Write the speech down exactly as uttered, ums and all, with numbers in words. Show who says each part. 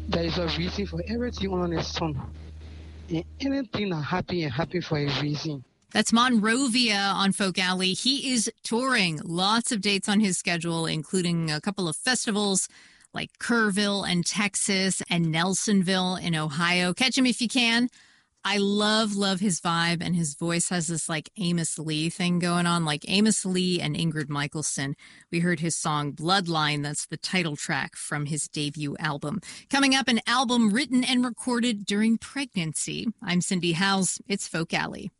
Speaker 1: There is a reason for everything under the sun. And anything that happy and happy for a reason.
Speaker 2: That's Monrovia on Folk Alley. He is touring. Lots of dates on his schedule, including a couple of festivals like Kerrville in Texas and Nelsonville in Ohio. Catch him if you can. I love, love his vibe, and his voice has this like Amos Lee thing going on, like Amos Lee and Ingrid Michaelson. We heard his song Bloodline. That's the title track from his debut album. Coming up, an album written and recorded during pregnancy. I'm Cindy Howes. It's Folk Alley.